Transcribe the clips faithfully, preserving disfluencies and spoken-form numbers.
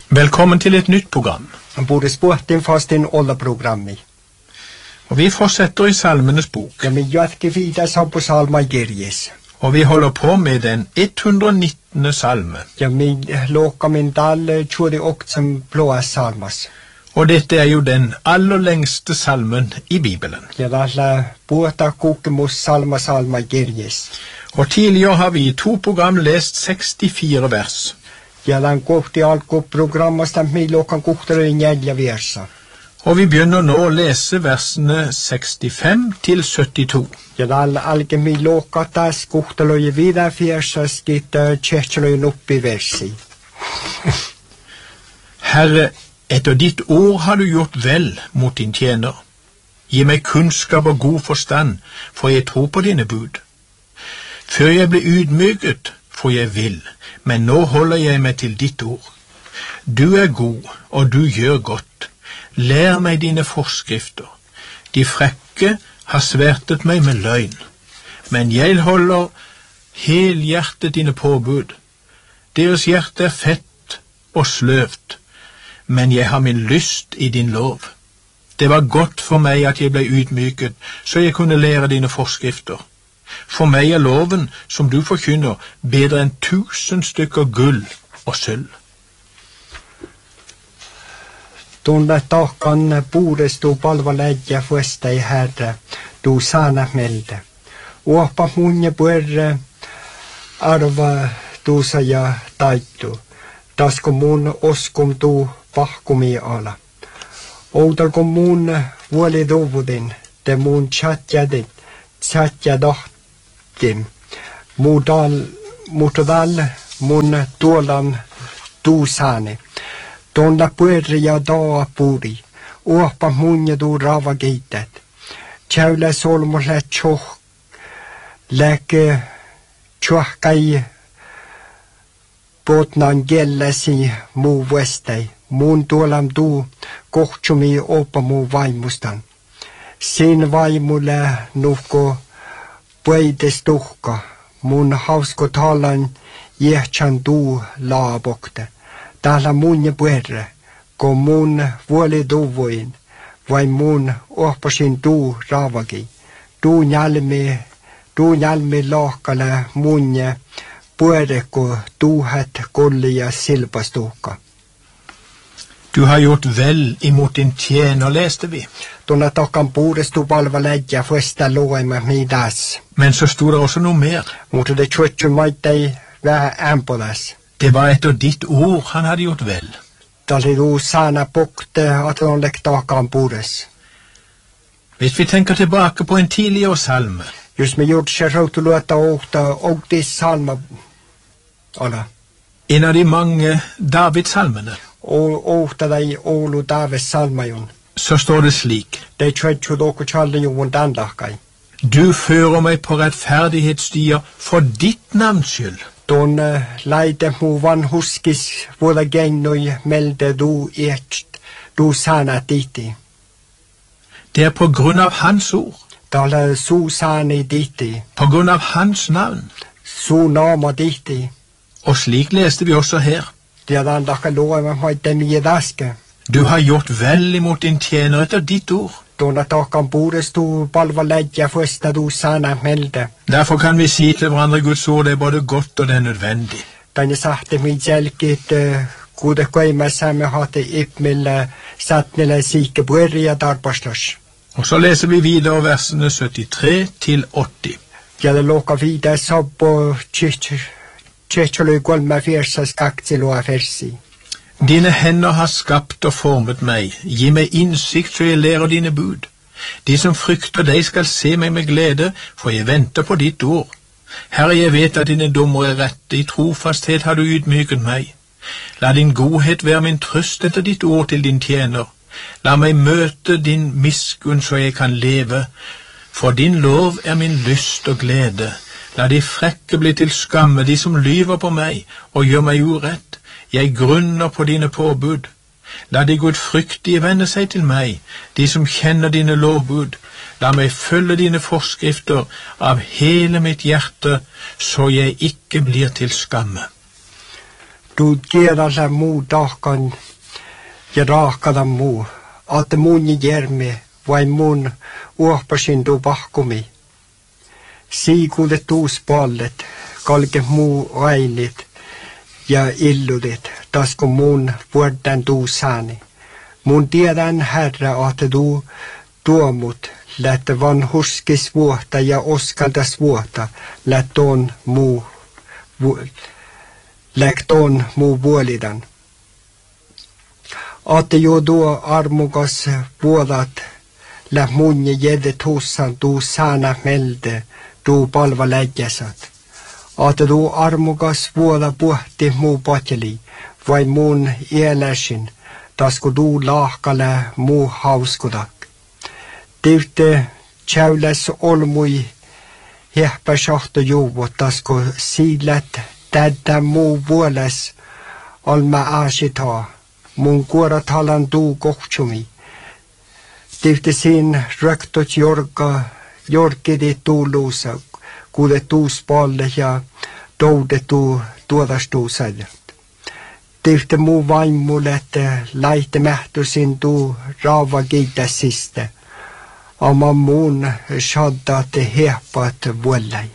Velkommen til et nytt program. Både sporten fast en oljeprogrammet. Og vi fortsetter i Salmenes bok. Ja, men jag ska vidare så på salma Gerjes. Og vi holder på med den ett hundre nittende salme. Ja, men låka min dal tjorde också som blåa salmas. Og dette er jo den aller lengste salmen i Bibelen. Ja, dalla båta kokemos salma salma Gerjes. Og tidligere har vi i to program lest sekstifire vers. Ja, den kohti alko programma stemt mig låkan kohtere njälja versa. Og vi begynner nå å lese versene sekstifem til syttito. Ja, dalla alke mig låkatas kohtere vidare versa skitta tjechelöjen upp i versi. Herre, etter ditt ord har du gjort vel mot din tjener. Gi meg kunnskap og god forstand, for jeg tror på dine bud. Før jeg blir ydmyket, for jeg vil, men nå holder jeg meg til ditt ord. Du er god, og du gjør godt. Lær meg dine forskrifter. De frekke har svertet meg med løgn, men jeg holder helhjertet dine påbud. Deres hjerte er fett og sløvt, men jeg har min lyst i din lov. Det var godt for meg at jeg ble ydmyket, så jeg kunne lære dine forskrifter. For meg er loven, som du forkynner, bedre enn tusen stykker gull og sølv. Tunne takan puures tuu palvaläjä fuesta i herre, tuu sana melde. Uopa munje puerre arva tuusa ja taittu. Tasko mun oskum tuu pahkumi ala. Outalko mun vuoli tuvudin, te mun chatjadit, chatjadahtim. Muudal, muutodal mun tuolan tuusane. Tuonna puerri ja daa puri, uopa munja tuu rava keitet. Tjäylä solmusle tjoh, läke tjohkai potnan gellesi muu vestei. Mun tuolam tuu kohtsumi opa muu vaimustan. Sin vaimulle nuhko puides tuhka, mun hausko talan jehtsan tuu laabokte. Täällä mun ja puerre, kun mun vuoli tuvuin, vai mun ohpasin tuu raavaki. Tuu nälmi, tuu nälmi lohkale mun ja puerre, kun tuuhet kolli ja silpastuhka. Du har gjort vel imot din tjener, leste vi. Tuonna takan puudestu palvaläjä fuesta luemme midas. Men så stod det også noe mer. Mutta det tjotju maittei vähän ämpolas. Det var etter ditt ord han hadde gjort vel. Tali tuu sana pokte at on lek takan puudes. Hvis vi tenker tilbake på en tidligere salme, Jos me gjort se rautu luota ohta ogtis salma ala. en av de mange Davids-salmene, Ohta dei Oulu Daves salmajun. så står det slik: Dei tjotju doko tjalli juvun dandahkai. Du fører meg på rettferdighetsstier for ditt navns skyld. Tuon laite muu vanhuskis vuoda gennoi melde du echt du sana titi. Det er på grunn av hans ord, Tala su sani titi. på grunn av hans navn. Su naama titi. Og slik leste vi også her. Tiedän taka luema maite miedaske. Du har gjort vel imot din tjener etter ditt ord. Tuonna takan puudestu palvaläjä fuesta du sana melde. Derfor kan vi si til hverandre Guds ord, det er både godt og det er nødvendig. Tänne sahte mi jälkit kuude koimassa me hate ipmille satnille siike puerria tarpastas. Og så leser vi videre versene syttitre til åtti. Ja det loka vidare sabbo tjecholøy kolme fjersas kaktilua fersi. Dine hender har skapt og formet meg. Gi meg innsikt så jeg lærer dine bud. De som frykter deg skal se meg med glede, for jeg venter på ditt ord. Herre, jeg vet at dine dommer er rette. I trofasthet har du ydmyket meg. La din godhet være min trøst etter ditt ord til din tjener. La meg møte din miskunn så jeg kan leve. For din lov er min lyst og glede. La de frekke bli til skamme, de som lyver på meg og gjør meg urett. Jeg grunner på dine påbud. La de gudfryktige vende seg til meg, de som kjenner dine lovbud. La meg følge dine forskrifter av hele mitt hjerte, så jeg ikke blir til skamme. Du kielellä muu tahkan ja raakada muu. Ate muun järme vai mun uohpasin du pahkumi. Siikuudet tuus pallet, kalke muu ainit ja illudet, tasko mun vuodan tuus saani. Mun tiedän herra, että du tuomut, lähtä van huskis vuotta ja oskaldas vuotta, lähtoon muu, lähtoon muu vuolidan. Ate jo duo armukas vuodat, lä munje jedet hussan du sana melde, du palva läggesat. Ate du armukas vuoda puhti muu patjeli, vai mun ieläsin, tasko du lahkale muu hauskudak. Tivte tjäyläs olmui hehpä shahto juvo, tasko siilät tädä muu vuoles olma aasitaa. Mun kuorat halan du kohtsumi. Tivte siin röktot jorka, jorkidi tuuluusa, kuude tuus palle ja toude tuu tuodas tuusajat. Tivte muu vaimulle, että laite mähtusin tuu raava kiitäsiste. Ama muun shaddat hehpat vuollaj.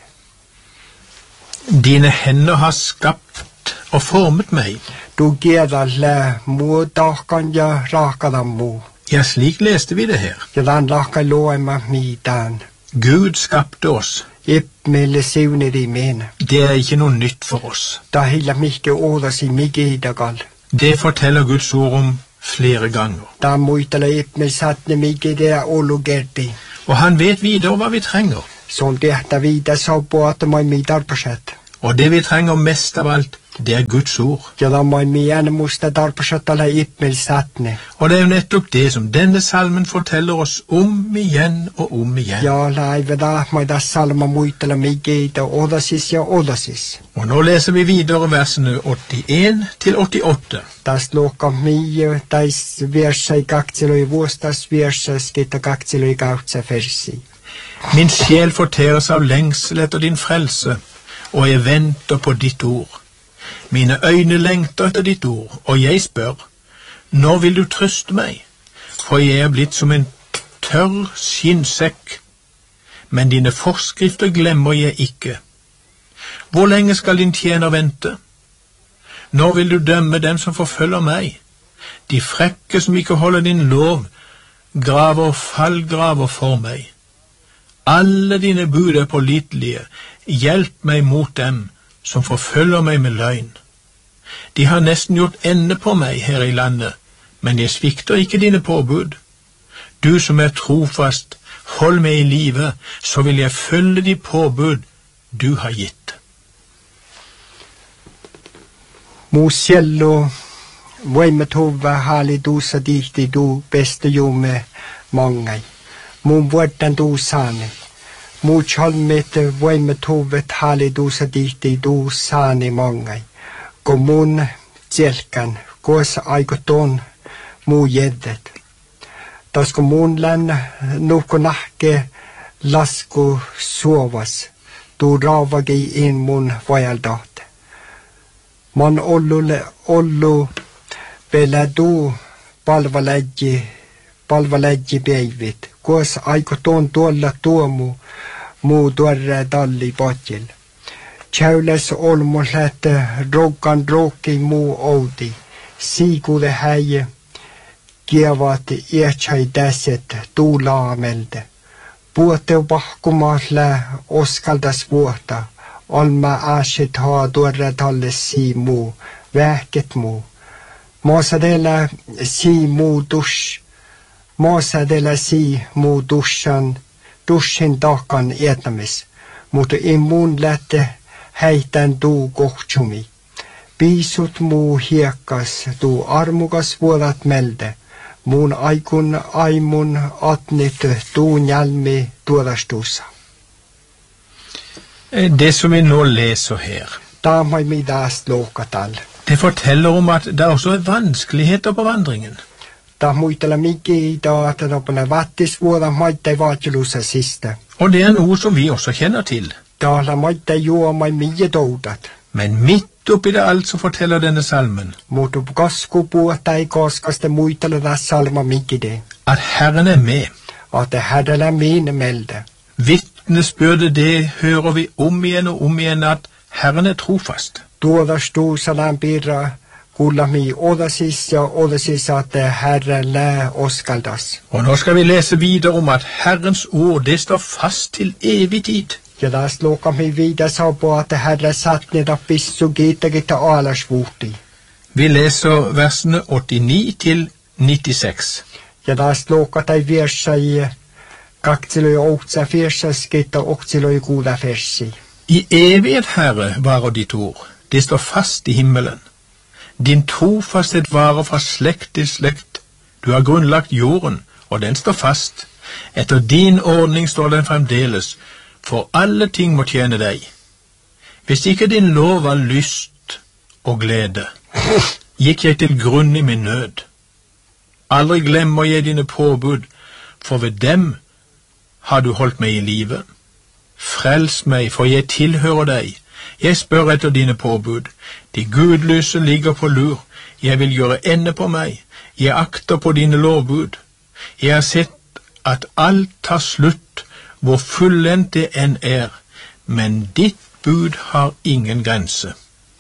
Dine hender har skapt og formet meg. Du gjedalle muu tahkan ja raakadan muu. Ja, slik leste vi det her. Ja dan lahka loema midan. Gud skapte oss. Ippmille siunidi mene. Det er ikke noe nytt for oss. Da hilla mikke ådas i migidagal. Det forteller Guds ord om flere ganger. Da muitala ippmil satne migidea olugerdi. Og han vet videre hva vi trenger. Som tehtä viida saupo at mai mi tarpasat. Og det vi trenger mest av alt, det er Guds ord. Ja da mai mi musta tarpasat ala ippmil satne. Og det er jo nettopp det som denne salmen forteller oss om igjen og om igjen. Ja, laive da mai da salma muitala migida odasis ja odasis. Og nå leser vi videre versene åttien til åttiåtte. Das loka mie, tais versai kaktiloi vuostas versas kita kaktiloi kautsa versi. Min sjel fortæres av lengsel etter din frelse, og jeg venter på ditt ord. Mine øyne lengter etter ditt ord, og jeg spør, når vil du trøste meg? For jeg er blitt som en tørr skinnsekk, men dine forskrifter glemmer jeg ikke. Hvor lenge skal din tjener vente? Når vil du dømme dem som forfølger meg? De frekke som ikke holder din lov, graver fallgraver for meg. Alle dine bud er pålitelige, hjelp meg mot dem som forfølger meg med løgn. De har nesten gjort ende på meg her i landet, men jeg svikter ikke dine påbud. Du som er trofast, hold meg i live, så vil jeg følge de påbud du har gitt. Musiello, voimetova hali dusa dihti du beste jume mangai. Mun vuodan du saani. Muu chalmete voimetovet hali dusa dihti du saani mangai. Ko mun tjelkan, koos aikoton muu jeddet. Tasko mun län nuhko nahke lasku suovas, tu raavagi in mun vajaldahte. Man ollulle ollu pela du palvaläggi, palvaläggi päivit. Koos aikoton tuolla tuomu muu tuorre talli potjil. Tjäyles olmu lähte rokan roki muu outi. Siikude häije kievat iätsai täset tuulaamelde. Puoteu pahkumahle oskaldas vuota. Olma aasit haa tuorre talle sii muu, vähket muu. Maasadella sii muu dusch. Maasadella sii muu duschan, duschin takan etämis. Mutta immuun lähte häitän tuu kohtsumi. Piisut muu hiekkas, tuu armukas vuodat melde. Muun aikun aimun atnit tuun jälmi tuodastuussa. Det som vi nå leser her, Da mai midas lokatal. det forteller om at det også er vanskeligheter på vandringen. Da muitella miki da at nopana vattis vuoda maittai vaatilusa siste. Og det er noe som vi også kjenner til. Da la maittai juo mai mie doudat. Men midt oppi det alt så forteller denne salmen Mutta kasko puhuta ei koskasta muitella tässä salma mikide. at Herren er med. At det herrella mine melde. Vittnesbyrdet det hører vi om igjen og om igjen at Herren er trofast. Tuoda stuusalan piirra kullami odasis ja odasis at det herre lää oskaldas. Og nå skal vi lese videre om at Herrens ord det står fast til evig tid. Ja taas luokami viida saapu at det herre satt ned pissu kiittäkitä aalasvuhti. Vi leser versene åttini til nittiseks. Ja taas luokatai viersa i kaksiloi ohtsa fiersa skitta ohtsiloi kuuda fersi. I evighet, Herre, varer ditt ord. Det står fast i himmelen. Din trofasthet varer fra slekt til slekt. Du har grunnlagt jorden, og den står fast. Etter din ordning står den fremdeles, for alle ting må tjene deg. Hvis ikke din lov var lyst og glede, gikk jeg til grunn i min nød. Aldri glemmer jeg dine påbud, for ved dem har du holdt meg i live. Frels meg, for jeg tilhører deg. Jeg spør etter dine påbud. De gudløse ligger på lur. Jeg vil gjøre ende på meg. Jeg akter på dine lovbud. Jeg har sett at alt tar slutt, hvor fullendt det enn er, men ditt bud har ingen grense.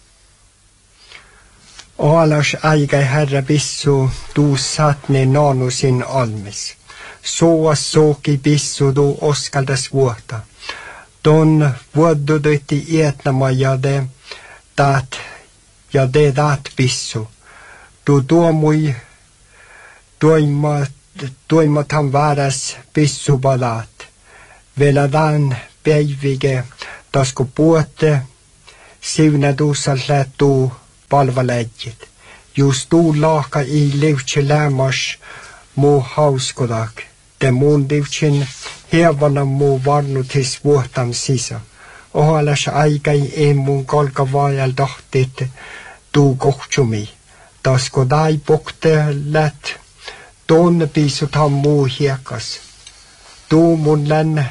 Aalas aikai herra pissu tuu satne nanu sin almis. Soas soki pissu tuu oskaldas vuota. Don vuodudutti ietnama ja de taat ja de taat pissu. Tu tuomui tuima tuimathan vääräs pissu palaat. Veladan päivige tasku puotte sivna tuussal lähtuu palvaläjit. Just tuu laaka i liutsi lämmas muu hauskodak. Te muun liutsin hevana muu varnutis vuotam sisa. Ohalas aikai ei mun kolka vaajal tahtit tuu kohtsumi. Tasku dai pokte lät tuonne piisutam muu hiekas. Tuu mun län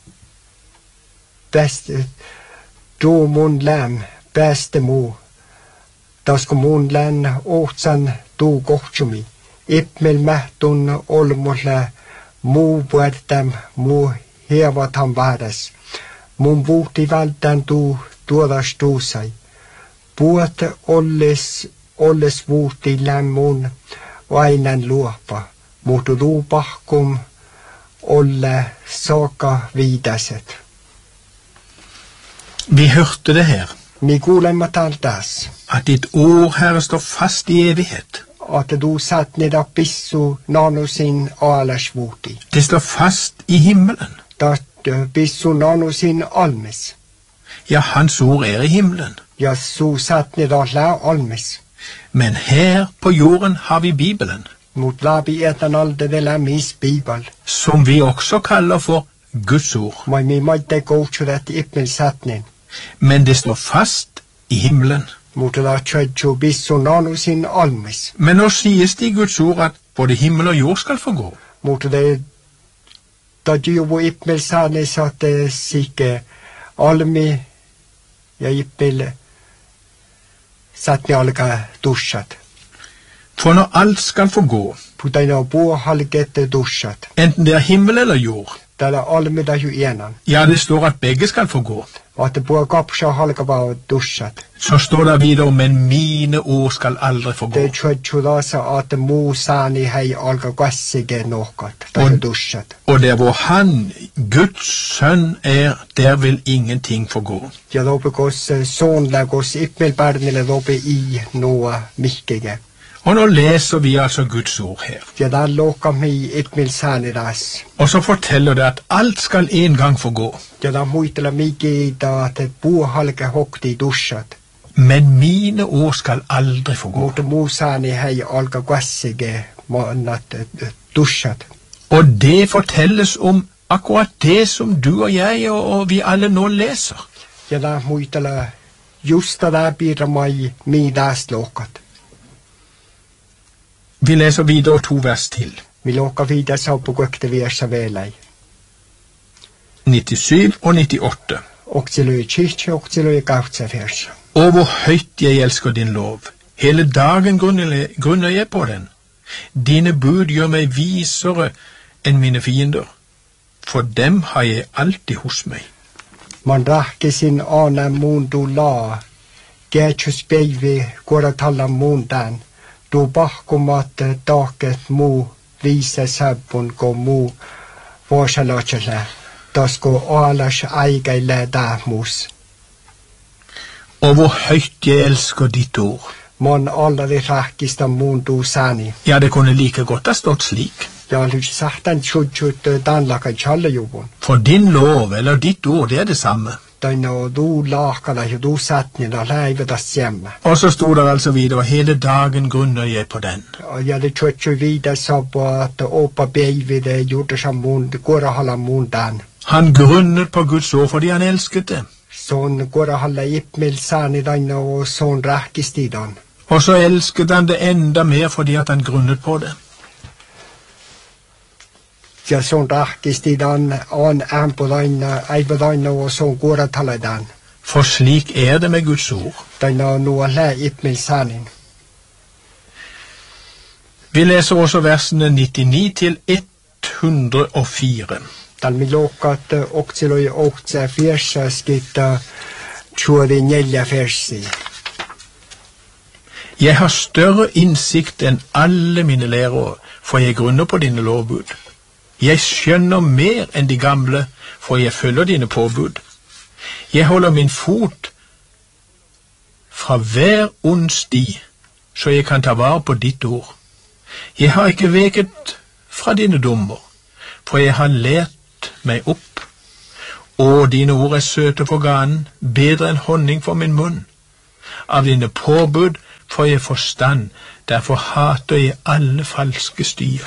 pääste, tuu mun län pääste muu. Tasku mun län ohtsan tuu kohtsumi. Ippmel mähtun olmulle muu vuotam muu hevatam vääräs. Mun vuhti vältän tuu tuodas tuusai. Puot olles, olles vuhti lämmun vainan luopa. Mutta tuu pahkum olle saaka viidaset. Vi hørte det her, Mi kuulemme taas, at ditt ord, Herre, står fast i evighet. at du satt ned av pissu nanu sin aalasvuhti. Det står fast i himmelen. Dat pissu nanu sin almis. Ja, hans ord er i himmelen. Ja su satt ned av lää almis. Men her på jorden har vi Bibelen, Mut läbi etan alde de lämmis bibel. som vi også kaller for Guds ord. Mai mi maitte koutsudet ippel satnin. Men det står fast i himmelen. Mutta la tjötsu pissu nanu sin almis. Men nå sies det i Guds ord at både himmel og jord skal forgå. Mutta de da juvu ippel saane satte sikke almi ja ippel satni alka duschat. For når alt skal forgå, Putaina puu halkette duschat. enten det er himmel eller jord, Täällä almida ju enan. ja, det står at begge skal forgå, Vaatte puu kapsa halkava duschat. så står det videre, men mine ord skal aldri forgå. Te tjötsu taasa at muu saani hei alka kassike nohkat. Tai On- duschat. Og der hvor han, Guds sønn, er, der vil ingenting forgå. Ja lope kos soonla kos ippelpärnille lope i noa mihkige. Og nå leser vi altså Guds ord her. Ja da loka mi ippel saani taas. Og så forteller det at alt skal en gang forgå. Ja da muitella miki da at puu halke hokti duschat. Men mine ord skal aldri forgå. Mutta muu saani hei alka kassike mannat duschat. Og det fortelles om akkurat det som du og jeg og, og vi alle nå leser. Ja da muitella justa läpi mai mi taas lokat. Vi leser videre to vers til. Mi loka vida saupu kökte viersa velai. nittisju og nittiåtte. Oksiloi chichi, oksiloi kautsa versa. Og hvor høyt jeg elsker din lov. Hele dagen grunner grunner jeg på den. Dine bud gjør meg visere enn mine fiender, for dem har jeg alltid hos meg. Man rakke sin ane mundo la, gätjus päivi kuoratalla muuntaan, tuu pahkumat taket muu viise sabbun ko muu vuosalotselle, tasko alas aigeille däämus. Og hvor høyt jeg elsker ditt ord. Man aldri rakkista mundo sani. Ja, det kunne like godt ha stått slik. Ja, lyst sahtan tjutjut danlaka tjallejubun. For din lov, eller ditt ord, det er det samme. Daino du lakala jo du satnila leivedas hjemme. Og så stod det altså videre, hele dagen grunner jeg på den. Og jeg det tjutju videre så på at åpa beivi det gjorde som mund, går hala mundan. Han grunnet på Guds ord fordi han elsket det. Sånn går hala ipmil sani daino og sånn rakkistidan. Og så elsket han det enda mer fordi at han grunnet på det. Ja, sånn rakkistidan, an an på daino, ei på daino og sånn går taladan. For slik er det med Guds ord. Daino noe le ipmil sanin. Vi leser også versene nittini til ett hundre og fire. Tal mi lokat oksiloi ohtse fiersa skitta tjuori neljä versi. Jeg har større innsikt enn alle mine lærere, for jeg grunner på dine lovbud. Jeg skjønner mer enn de gamle, for jeg følger dine påbud. Jeg holder min fot fra hver ond sti, så jeg kan ta vare på ditt ord. Jeg har ikke veket fra dine dommer, for jeg har lært meg opp. Og dine ord er søte for ganen, bedre enn honning for min munn. Av dine påbud får jeg forstand, derfor hater jeg alle falske stier.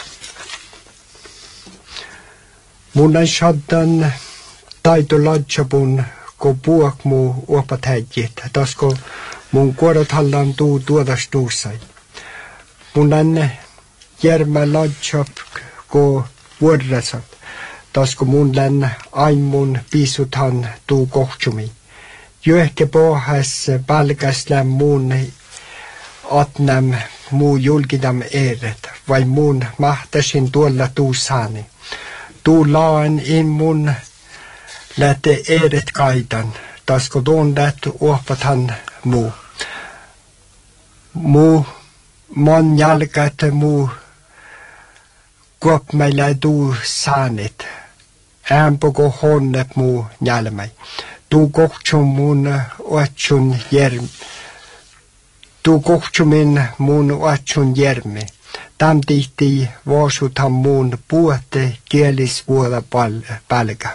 Munan shaddan taito ladjabun ko puak mu uopatäjit, tasko mun kuorotallan tuu tuodas tuusai. Munan järmä ladjab ko vuorrasat, tasko mun län aimun piisutan tuu kohtsumi. Jöhke pohas palkaslän mun atnam muu julkidam eeret, vai mun mahtasin tuolla tuusani. Tuu laan in mun läte eeret kaitan, tasko tuon lätty uopatan muu. Muu mon jalkat muu kuop meillä tuu saanit. Ämpoko honnet muu jalmai. Tuu kohtsun mun oatsun järmi. Tuu kohtsumin mun oatsun järmi. Tam tihti vaasutan mun puote kielisvuoda palga.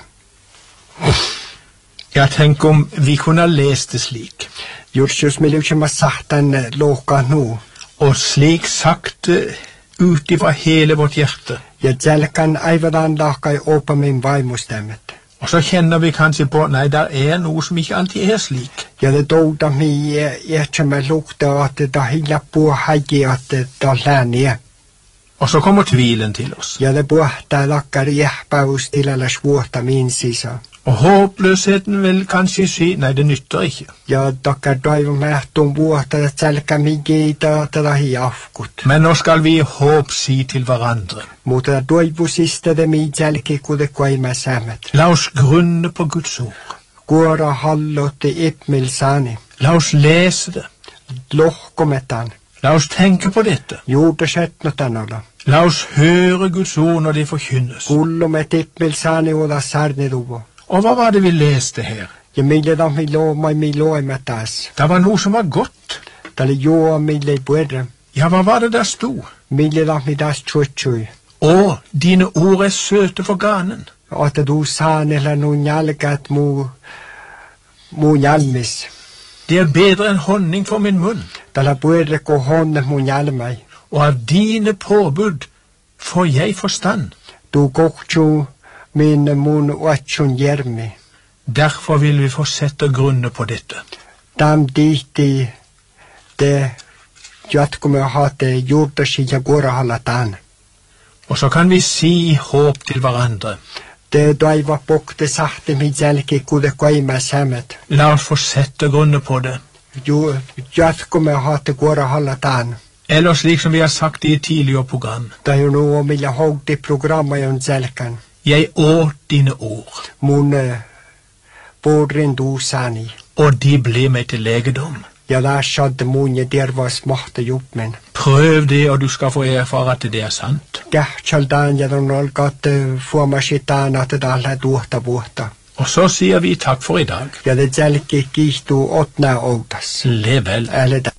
Ja, tenk om vi kunne lest det slik. Jursus me lyksema sahtan lohka nu. Og slik sagt utifra hele vårt hjerte. Ja tjälkan aivadan lahkai opa min vaimustemmet. Og så kjenner vi kanskje på, nei, der er noe som ikke alltid er slik. Ja det douda mi jähtsemme lukta at det hila på haigi at det lääniä. Og så kommer tvilen til oss. Ja det puhtaa lakkar jähpäus tilalas vuotta min sisa. Og håpløsheten vil kanskje si, nei, det nytter ikke. Ja takkar toivon mähtun vuotta, että tjälkä mi giita tätä hi afkut. Men nå skal vi i håp si til hverandre. Mutta toivusista det mi tjälki kude koima sämmet. La oss grunne på Guds ord. Kuora hallotte ipmilsani. La oss lese det. Lohkometan. La oss tenke på dette. Juutashetnotan olla. La oss høre Guds ord når det forkynnes. Kullumet ipmilsani oda sarniduvo. Og hva var det vi leste her? Ja mille da mi looma mi loima taas. Det var noe som var godt. Tali joa mille puerre. Ja, hva var det der sto? Mille da mi das tjutsjui. Og dine ord er søte for ganen. At du saanella nu njalkat mu mu njalmis. Det er bedre enn honning for min munn. Tala puerre ko honne mu njalmai. Og av dine påbud får jeg forstand. Du koktju min mun oatsun jermi. Derfor vil vi fortsette å grunne på dette. Tam dihti det jatkumme hate juurtasi ja kuorahalataan. Og så kan vi si i håp til hverandre. Det toiva pokte sahte mi jälki kude koima sämmet. La oss fortsette å grunne på det. jo jatkumme haatte kuora hallataan. Eller slik som vi har sagt i et tidligere program. Det er jo noe mille hogde programmer jo selkan. Jeg åt dine ord, Mun bodrin du sani. og de ble meg til legedom. Ja lär shadde mun ja der var smahte jupmen. Prøv det, og du skal få erfare at det er sant. Kähtsaldan ja on olkat fuomasitaan at det alla tuota vuotta. Og så sier vi takk for i dag. Ja det selki kiihtuu otnaa outas. Lev vel. Älä